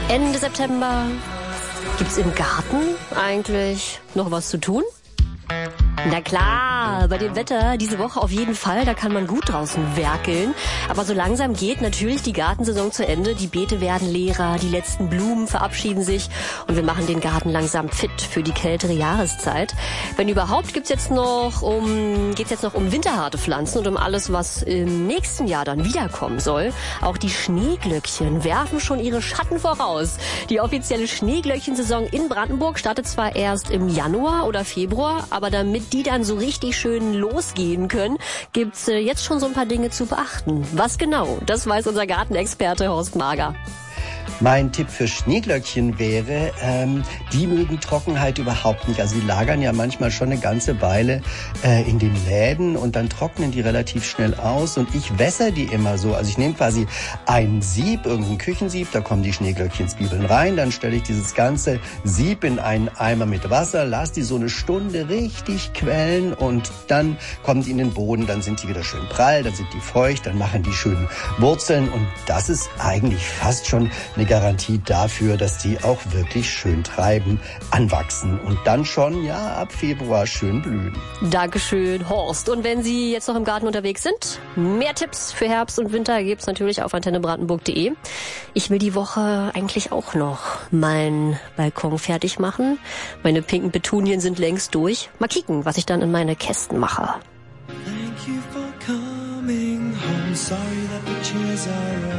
Ende September. Gibt's im Garten eigentlich noch was zu tun? Na klar, bei dem Wetter diese Woche auf jeden Fall, da kann man gut draußen werkeln. Aber so langsam geht natürlich die Gartensaison zu Ende. Die Beete werden leerer, die letzten Blumen verabschieden sich und wir machen den Garten langsam fit für die kältere Jahreszeit. Wenn überhaupt, geht's jetzt noch um winterharte Pflanzen und um alles, was im nächsten Jahr dann wiederkommen soll. Auch die Schneeglöckchen werfen schon ihre Schatten voraus. Die offizielle Schneeglöckchensaison in Brandenburg startet zwar erst im Januar oder Februar, aber damit die dann so richtig schön losgehen können, gibt's jetzt schon so ein paar Dinge zu beachten. Was genau? Das weiß unser Gartenexperte Horst Mager. Mein Tipp für Schneeglöckchen wäre, die mögen Trockenheit überhaupt nicht. Also die lagern ja manchmal schon eine ganze Weile in den Läden und dann trocknen die relativ schnell aus. Und ich wässer die immer so. Also ich nehme quasi ein Sieb, irgendein Küchensieb, da kommen die Schneeglöckchenzwiebeln rein. Dann stelle ich dieses ganze Sieb in einen Eimer mit Wasser, lasse die so eine Stunde richtig quellen und dann kommen die in den Boden. Dann sind die wieder schön prall, dann sind die feucht, dann machen die schönen Wurzeln. Und das ist eigentlich fast schon eine Garantie dafür, dass die auch wirklich schön treiben, anwachsen und dann schon, ja, ab Februar schön blühen. Dankeschön, Horst. Und wenn Sie jetzt noch im Garten unterwegs sind, mehr Tipps für Herbst und Winter gibt's natürlich auf antennebrandenburg.de. Ich will die Woche eigentlich auch noch meinen Balkon fertig machen. Meine pinken Petunien sind längst durch. Mal kicken, was ich dann in meine Kästen mache. Thank you for coming home. Sorry that the chairs are